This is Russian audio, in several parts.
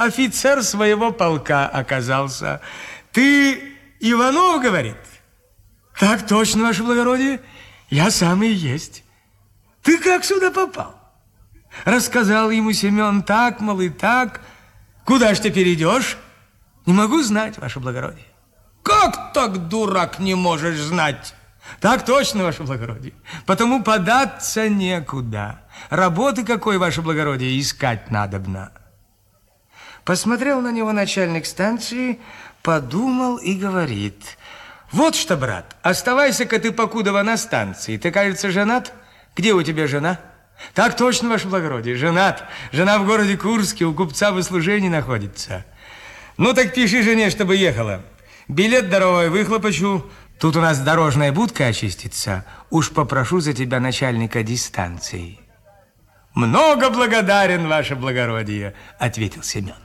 офицер своего полка оказался. Ты Иванов, говорит? Так точно, ваше благородие, я сам и есть. Ты как сюда попал? Рассказал ему Семен: так, мол, и так. Куда ж теперь идешь? Не могу знать, ваше благородие. Как так, дурак, не можешь знать? Так точно, ваше благородие. Потому податься некуда. Работы какой, ваше благородие, искать надобно. Посмотрел на него начальник станции, подумал и говорит: вот что, брат, оставайся-ка ты покудова на станции. Ты, кажется, женат? Где у тебя жена? Так точно, ваше благородие, женат. Жена в городе Курске, у купца в услужении находится. Ну так пиши жене, чтобы ехала. Билет дорогой выхлопочу. Тут у нас дорожная будка очистится. Уж попрошу за тебя начальника дистанции. Много благодарен, ваше благородие, ответил Семен.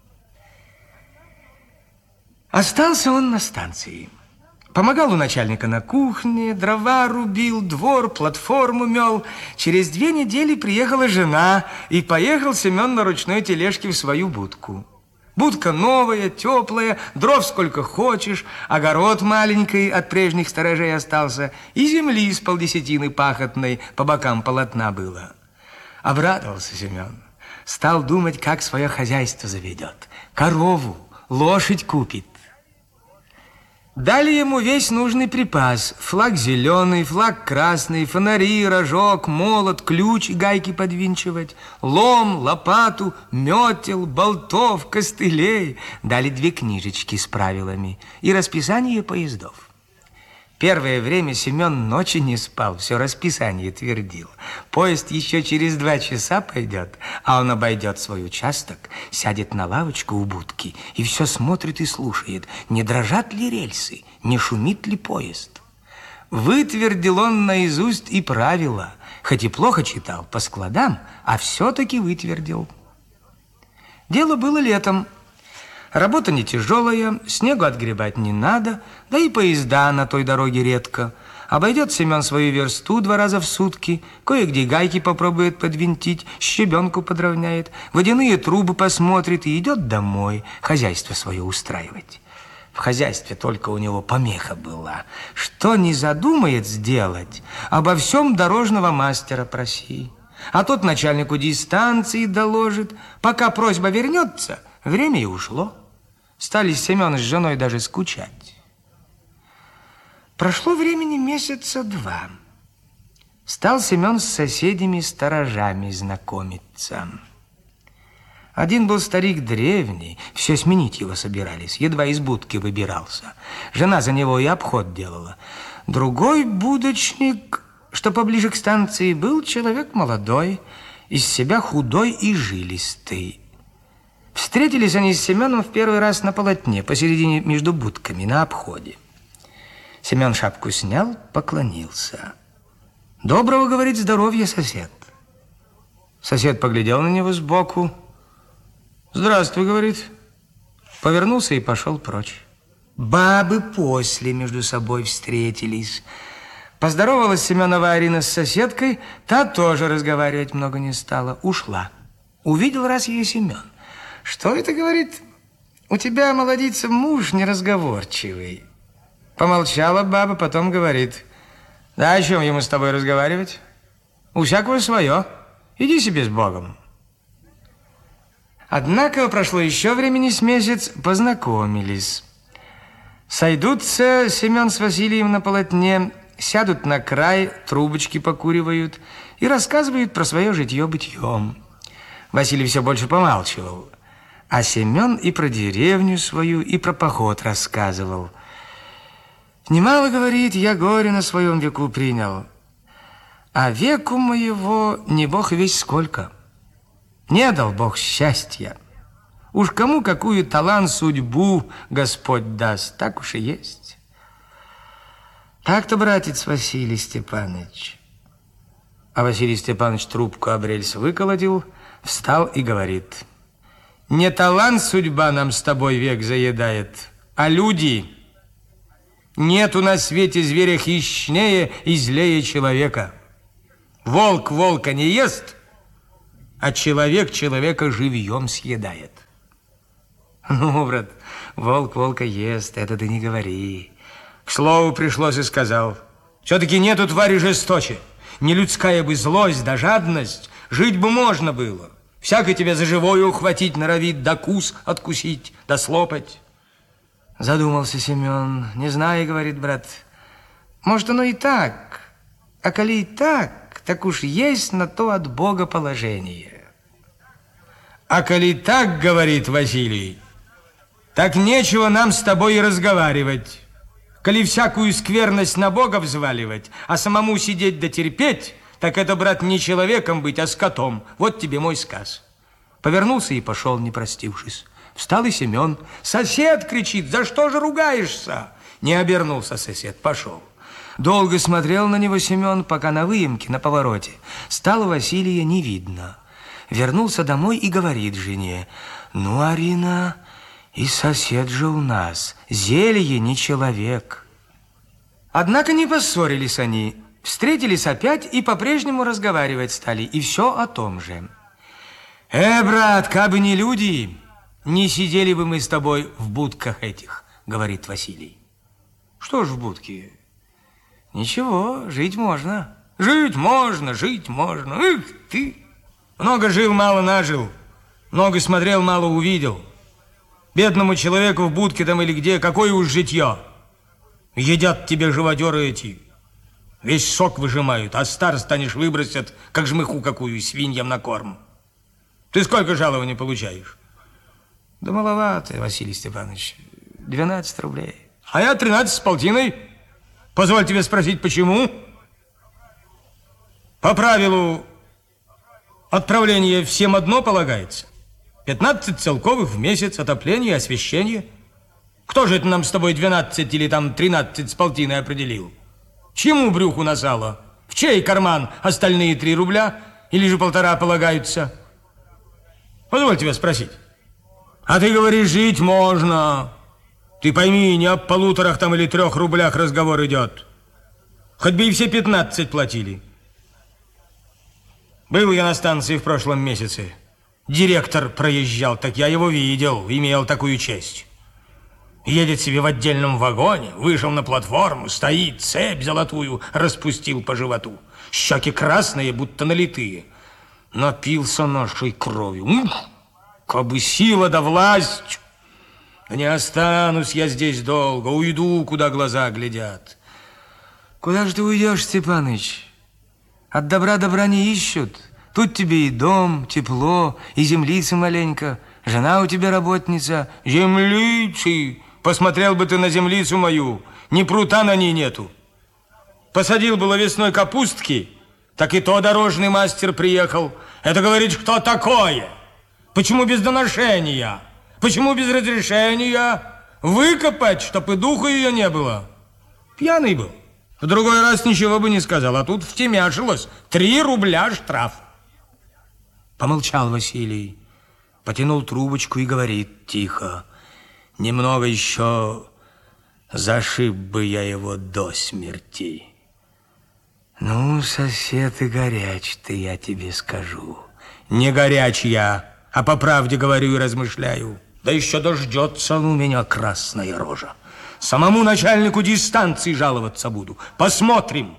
Остался он на станции. Помогал у начальника на кухне, дрова рубил, двор, платформу мел. Через 2 недели приехала жена, и поехал Семен на ручной тележке в свою будку. Будка новая, теплая, дров сколько хочешь, огород маленький от прежних сторожей остался, и земли с 50 пахотной по бокам полотна было. Обрадовался Семен. Стал думать, как свое хозяйство заведет. Корову, лошадь купит. Дали ему весь нужный припас. Флаг зеленый, флаг красный, фонари, рожок, молот, ключ и гайки подвинчивать, лом, лопату, метел, болтов, костылей. Дали 2 книжечки с правилами и расписание поездов. Первое время Семен ночи не спал, все расписание твердил. Поезд еще через 2 часа пойдет, а он обойдет свой участок, сядет на лавочку у будки и все смотрит и слушает, не дрожат ли рельсы, не шумит ли поезд. Вытвердил он наизусть и правила, хоть и плохо читал по складам, а все-таки вытвердил. Дело было летом. Работа не тяжелая, снегу отгребать не надо, да и поезда на той дороге редко. Обойдет Семен свою версту 2 раза в сутки, кое-где гайки попробует подвинтить, щебенку подровняет, водяные трубы посмотрит и идет домой хозяйство свое устраивать. В хозяйстве только у него помеха была. Что не задумает сделать, обо всем дорожного мастера проси. А тот начальнику дистанции доложит. Пока просьба вернется, время и ушло. Стали Семен с женой даже скучать. Прошло времени месяца 2. Стал Семен с соседями-сторожами знакомиться. Один был старик древний, все сменить его собирались, едва из будки выбирался. Жена за него и обход делала. Другой будочник, что поближе к станции, был человек молодой, из себя худой и жилистый. Встретились они с Семеном в первый раз на полотне, посередине между будками, на обходе. Семен шапку снял, поклонился. «Доброго, — говорит, — здоровья, сосед». Сосед поглядел на него сбоку. «Здравствуй, — говорит». Повернулся и пошел прочь. Бабы после между собой встретились. Поздоровалась Семенова Арина с соседкой, та тоже разговаривать много не стала, ушла. Увидел раз ее Семен. «Что это, — говорит, — у тебя, молодица, муж неразговорчивый». Помолчала баба, потом говорит: «Да о чем ему с тобой разговаривать? У всякого свое. Иди себе с Богом». Однако прошло еще времени с месяц, познакомились. Сойдутся Семен с Василием на полотне, сядут на край, трубочки покуривают и рассказывают про свое житье-бытье. Василий все больше помалчивал. А Семен и про деревню свою, и про поход рассказывал. «Немало, — говорит, — я горе на своем веку принял, а веку моего не бог весь сколько. Не дал Бог счастья. Уж кому какую талант, судьбу Господь даст, так уж и есть. Так-то, братец Василий Степанович». А Василий Степанович трубку об рельс выколотил, встал и говорит: «Не талант судьба нам с тобой век заедает, а люди. Нет у нас в свете зверя хищнее и злее человека. Волк волка не ест, а человек человека живьем съедает». Ну, брат, волк волка ест, это ты не говори. К слову, пришлось и сказал. Все-таки нету твари жесточе. Не людская бы злость да жадность, жить бы можно было. Всякой тебя за живое ухватить норовит, да кус откусить, да слопать. Задумался Семен. Не знаю, говорит брат. Может, оно и так. А коли и так уж есть на то от Бога положение. А коли так, говорит Василий, так нечего нам с тобой и разговаривать. Коли всякую скверность на Бога взваливать, а самому сидеть да терпеть, так это, брат, не человеком быть, а скотом. Вот тебе мой сказ. Повернулся и пошел, не простившись. Встал и Семен. Сосед кричит, за что же ругаешься? Не обернулся сосед, пошел. Долго смотрел на него Семен, пока на выемке, на повороте, стало Василия не видно. Вернулся домой и говорит жене: ну, Арина, и сосед же у нас, зелье не человек. Однако не поссорились они, встретились опять и по-прежнему разговаривать стали, и все о том же. Брат, кабы не люди, не сидели бы мы с тобой в будках этих, говорит Василий. Что ж в будке? Ничего, жить можно. Жить можно, жить можно. Эх ты! Много жил, мало нажил. Много смотрел, мало увидел. Бедному человеку в будке там или где, какое уж житье. Едят тебе живодеры эти. Весь сок выжимают, а стар станешь выбросят, как жмыху какую, свиньям на корм. Ты сколько жалований получаешь? Да маловато, Василий Степанович. 12 рублей. А я 13,5. Позволь тебе спросить, почему? По правилу отправление всем одно полагается. 15 целковых в месяц, отопление и освещение. Кто же это нам с тобой 12 или там 13,5 определил? Чему брюху на сало? В чей карман остальные 3 рубля? Или же 1,5 полагаются? Позволь тебя спросить. А ты говоришь, жить можно. Ты пойми, не об 1,5 там или 3 рублях разговор идет. Хоть бы и все 15 платили. Был я на станции в прошлом месяце. Директор проезжал, так я его видел, имел такую честь. Едет себе в отдельном вагоне, вышел на платформу, стоит, цепь золотую распустил по животу. Щеки красные, будто налитые. Напился нашей кровью. Кабы сила да власть. Не останусь я здесь долго, уйду, куда глаза глядят. Куда же ты уйдешь, Степаныч? От добра добра не ищут. Тут тебе и дом, тепло, и землицы маленько. Жена у тебя работница. Землицы! Посмотрел бы ты на землицу мою, ни прута на ней нету. Посадил было весной капустки, так и то дорожный мастер приехал. Это, говорит, кто такое? Почему без доношения? Почему без разрешения? Выкопать, чтоб и духу ее не было. Пьяный был. В другой раз ничего бы не сказал, а тут втемяшилось. 3 рубля штраф. Помолчал Василий, потянул трубочку и говорит тихо: немного еще зашиб бы я его до смерти. Ну, сосед, и горяч ты, я тебе скажу. Не горяч я, а по правде говорю и размышляю. Да еще дождется у меня красная рожа. Самому начальнику дистанции жаловаться буду. Посмотрим.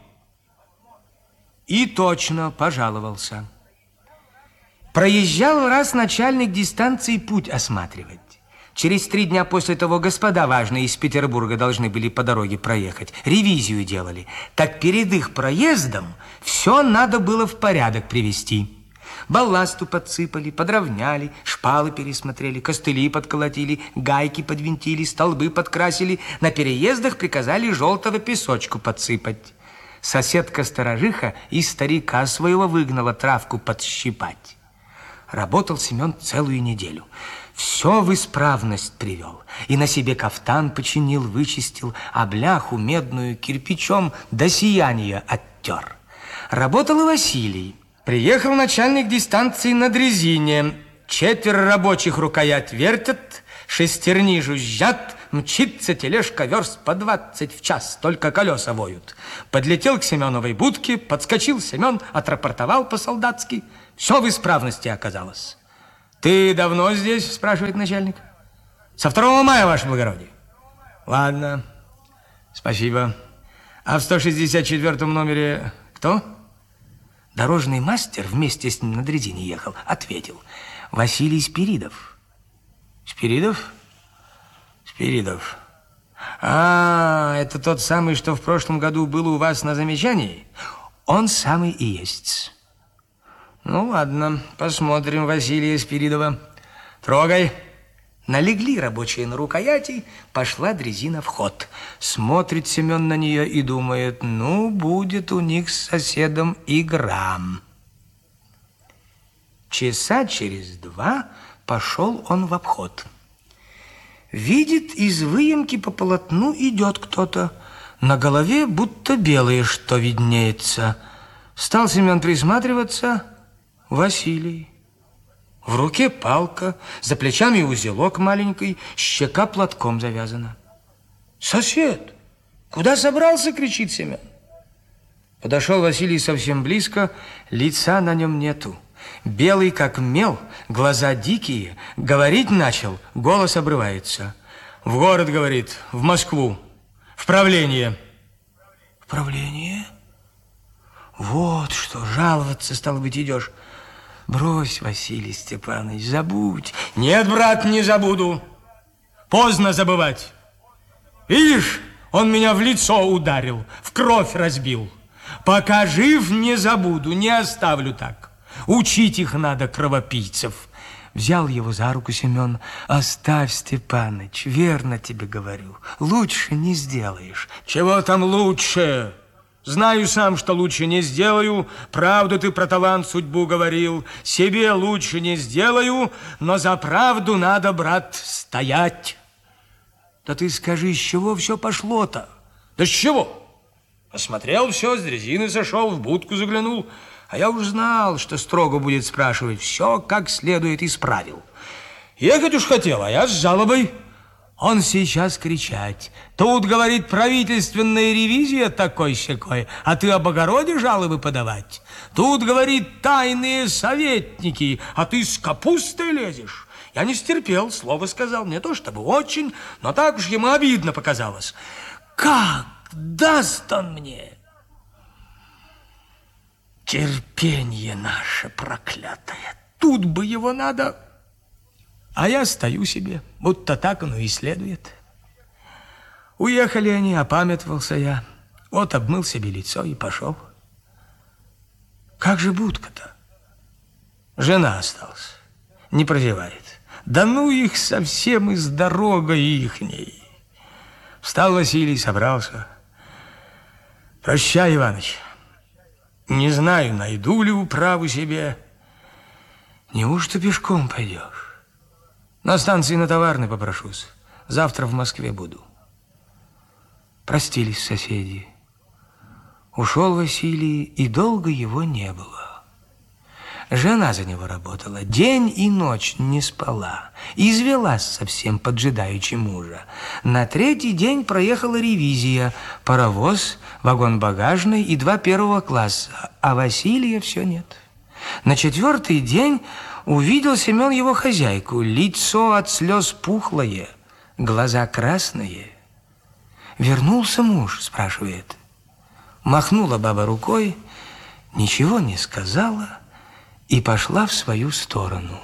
И точно пожаловался. Проезжал раз начальник дистанции путь осматривать. Через 3 дня после того господа важные из Петербурга должны были по дороге проехать. Ревизию делали. Так перед их проездом все надо было в порядок привести. Балласту подсыпали, подровняли, шпалы пересмотрели, костыли подколотили, гайки подвинтили, столбы подкрасили. На переездах приказали желтого песочку подсыпать. Соседка-сторожиха из старика своего выгнала травку подщипать. Работал Семен целую неделю. Все в исправность привел. И на себе кафтан починил, вычистил, а бляху медную кирпичом до сияния оттер. Работал и Василий. Приехал начальник дистанции на дрезине. 4 рабочих рукоять вертят, шестерни жужжат, мчится тележка верст по 20 в час, только колеса воют. Подлетел к Семеновой будке, подскочил Семен, отрапортовал по-солдатски. Все в исправности оказалось. Ты давно здесь, спрашивает начальник? Со 2 мая, ваше благородие. Ладно, спасибо. А в 164-м номере кто? Дорожный мастер вместе с ним на дрезине ехал. Ответил: Василий Спиридов. Спиридов? Спиридов. А, это тот самый, что в прошлом году был у вас на замечании? Он самый и есть. Ну, ладно, посмотрим Василия Спиридова. Трогай. Налегли рабочие на рукояти, пошла дрезина в ход. Смотрит Семен на нее и думает: ну, будет у них с соседом игра. Часа через 2 пошел он в обход. Видит, из выемки по полотну идет кто-то. На голове будто белое что виднеется. Стал Семен присматриваться. Василий. В руке палка, за плечами узелок маленький, щека платком завязана. «Сосед, куда собрался?» — кричит Семен. Подошел Василий совсем близко, лица на нем нету. Белый как мел, глаза дикие, говорить начал, голос обрывается. «В город, — говорит, — в Москву, в правление». «В правление? Вот что, жаловаться, стало быть, идешь». Брось, Василий Степанович, забудь. Нет, брат, не забуду. Поздно забывать. Видишь, он меня в лицо ударил, в кровь разбил. Пока жив, не забуду, не оставлю так. Учить их надо, кровопийцев. Взял его за руку Семен. Оставь, Степаныч, верно тебе говорю. Лучше не сделаешь. Чего там лучше? Знаю сам, что лучше не сделаю. Правду ты про талант судьбу говорил. Себе лучше не сделаю, но за правду надо, брат, стоять. Да ты скажи, с чего все пошло-то? Да с чего? Осмотрел все, с дрезины сошел, в будку заглянул. А я уж знал, что строго будет спрашивать. Все как следует исправил. Ехать уж хотел, а я с жалобой. Он сейчас кричать. Тут, говорит, правительственная ревизия такой-сякой, а ты об огороде жалобы подавать. Тут, говорит, тайные советники, а ты с капустой лезешь. Я не стерпел, слово сказал, не то чтобы очень, но так уж ему обидно показалось. Как даст он мне? Терпенье наше проклятое. Тут бы его надо... А я стою себе, будто так оно и следует. Уехали они, опамятовался я. Вот обмыл себе лицо и пошел. Как же будка-то? Жена осталась, не прозевает. Да ну их совсем из дорогой ихней. Встал Василий, собрался. Прощай, Иваныч. Не знаю, найду ли управу себе. Неужто пешком пойдешь? На станции на Товарной попрошусь. Завтра в Москве буду. Простились соседи. Ушел Василий, и долго его не было. Жена за него работала, день и ночь не спала. Извелась совсем, поджидаючи мужа. На 3-й день проехала ревизия. Паровоз, вагон багажный и 2 первого класса. А Василия все нет. На 4-й день увидел Семен его хозяйку. Лицо от слез пухлое, глаза красные. Вернулся муж, спрашивает. Махнула баба рукой, ничего не сказала и пошла в свою сторону.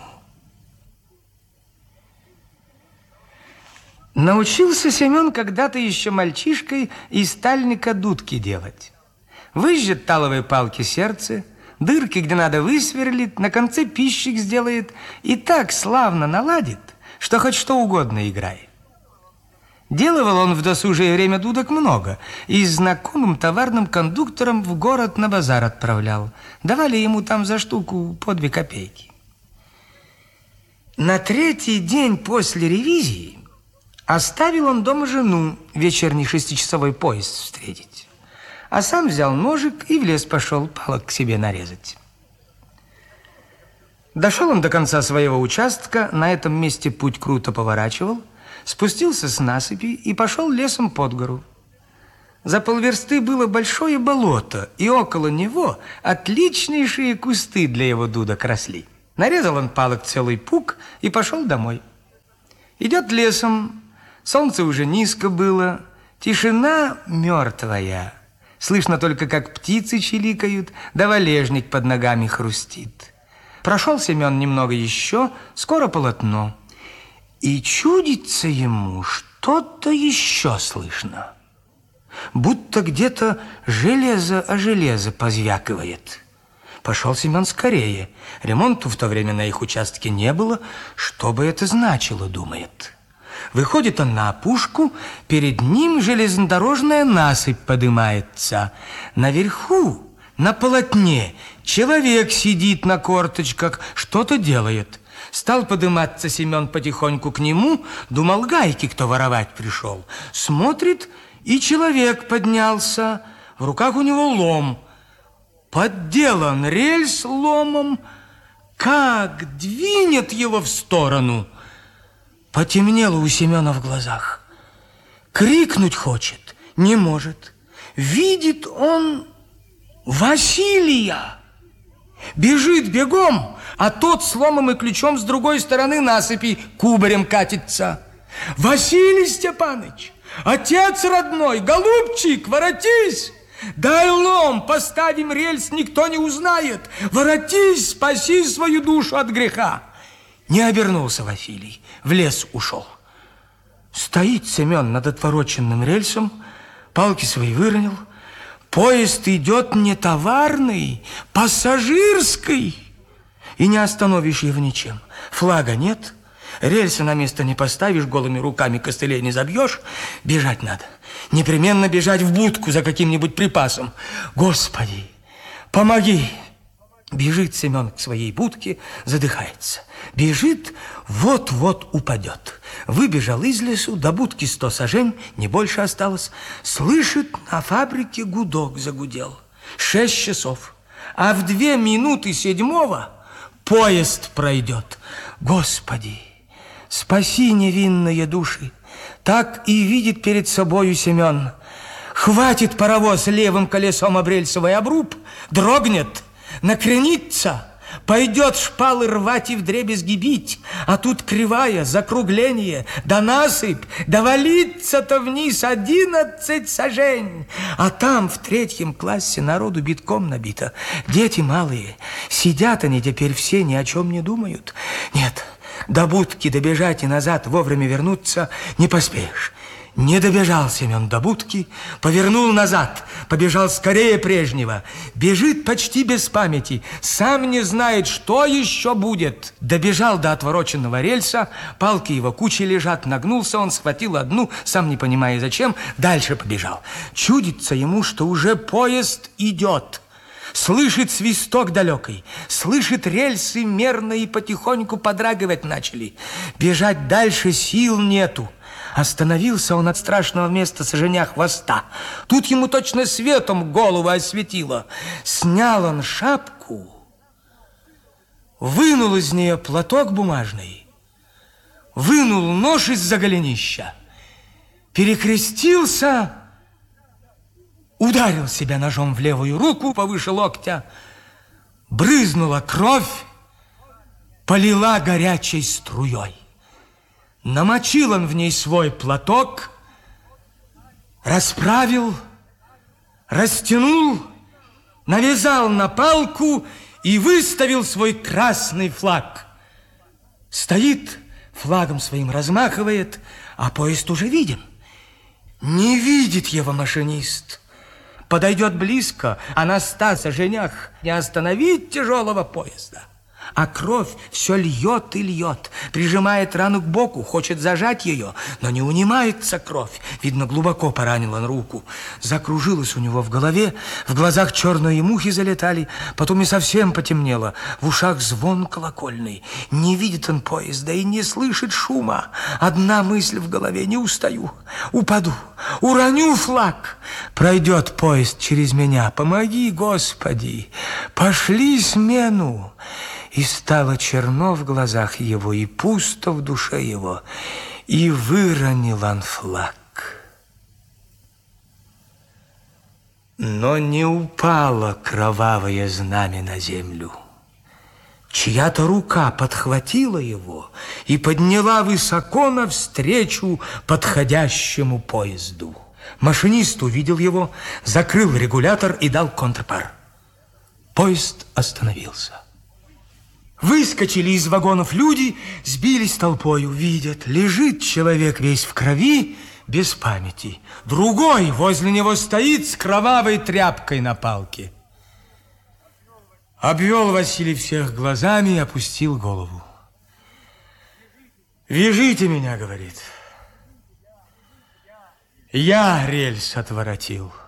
Научился Семен когда-то еще мальчишкой из стальника дудки делать. Выжжет таловой палки сердце, дырки, где надо, высверлит, на конце пищик сделает и так славно наладит, что хоть что угодно играй. Делал он в досужее время дудок много и знакомым товарным кондуктором в город на базар отправлял. Давали ему там за штуку по 2 копейки. На 3-й день после ревизии оставил он дома жену вечерний 6-часовой поезд встретить. А сам взял ножик и в лес пошел палок к себе нарезать. Дошел он до конца своего участка, на этом месте путь круто поворачивал, спустился с насыпи и пошел лесом под гору. За полверсты было большое болото, и около него отличнейшие кусты для его дудок росли. Нарезал он палок целый пук и пошел домой. Идет лесом, солнце уже низко было, тишина мертвая. Слышно только, как птицы чиликают, да валежник под ногами хрустит. Прошел Семен немного еще, скоро полотно. И чудится ему, что-то еще слышно. Будто где-то железо о железо позвякивает. Пошел Семен скорее. Ремонту в то время на их участке не было. Что бы это значило, думает. Выходит он на опушку, перед ним железнодорожная насыпь подымается. Наверху, на полотне, человек сидит на корточках, что-то делает. Стал подыматься Семен потихоньку к нему, думал, гайки кто воровать пришел. Смотрит, и человек поднялся, в руках у него лом. Подделан рельс ломом, как двинет его в сторону. Потемнело у Семена в глазах. Крикнуть хочет, не может. Видит он Василия. Бежит бегом, а тот с ломом и ключом с другой стороны насыпи кубарем катится. Василий Степаныч, отец родной, голубчик, воротись! Дай лом, поставим рельс, никто не узнает. Воротись, спаси свою душу от греха. Не обернулся Василий, в лес ушел. Стоит Семен над отвороченным рельсом, палки свои выронил. Поезд идет не товарный, пассажирский. И не остановишь его ничем. Флага нет, рельсы на место не поставишь, голыми руками костылей не забьешь. Бежать надо. Непременно бежать в будку за каким-нибудь припасом. Господи, помоги! Бежит Семен к своей будке, задыхается. Бежит, вот-вот упадет. Выбежал из лесу, до будки 100 сажень, не больше осталось. Слышит, на фабрике гудок загудел. 6 часов. А в 2 минуты 7 поезд пройдет. Господи, спаси невинные души. Так и видит перед собою Семен. Хватит паровоз левым колесом об рельсовый обруб, дрогнет, накренится, пойдет шпалы рвать и вдребезги бить, а тут кривая, закругление, да насыпь, да валится-то вниз 11 сажень. А там в 3 классе народу битком набито. Дети малые, сидят они теперь все, ни о чем не думают. Нет, до будки добежать и назад вовремя вернуться не поспеешь. Не добежал Семен до будки, повернул назад, побежал скорее прежнего. Бежит почти без памяти, сам не знает, что еще будет. Добежал до отвороченного рельса, палки его кучей лежат, нагнулся он, схватил одну, сам не понимая зачем, дальше побежал. Чудится ему, что уже поезд идет. Слышит свисток далекий, слышит, рельсы мерно и потихоньку подрагивать начали. Бежать дальше сил нету. Остановился он от страшного места сожжения хвоста. Тут ему точно светом голову осветило. Снял он шапку, вынул из нее платок бумажный, вынул нож из-за голенища, перекрестился, ударил себя ножом в левую руку повыше локтя, брызнула кровь, полила горячей струей. Намочил он в ней свой платок, расправил, растянул, навязал на палку и выставил свой красный флаг. Стоит, флагом своим размахивает, а поезд уже виден. Не видит его машинист. Подойдет близко, а на 100 саженях не остановить тяжелого поезда. А кровь все льет и льет, прижимает рану к боку, хочет зажать ее, но не унимается кровь. Видно, глубоко поранил он руку. Закружилось у него в голове, в глазах черные мухи залетали, потом и совсем потемнело, в ушах звон колокольный. Не видит он поезда и не слышит шума. Одна мысль в голове: не устаю, упаду, уроню флаг. Пройдет поезд через меня, помоги, Господи, пошли смену. И стало черно в глазах его, и пусто в душе его, и выронил он флаг. Но не упало кровавое знамя на землю. Чья-то рука подхватила его и подняла высоко навстречу подходящему поезду. Машинист увидел его, закрыл регулятор и дал контрпар. Поезд остановился. Выскочили из вагонов люди, сбились толпой, увидят. Лежит человек весь в крови, без памяти. Другой возле него стоит с кровавой тряпкой на палке. Обвел Василий всех глазами и опустил голову. «Вяжите меня, — говорит. — Я рельс отворотил».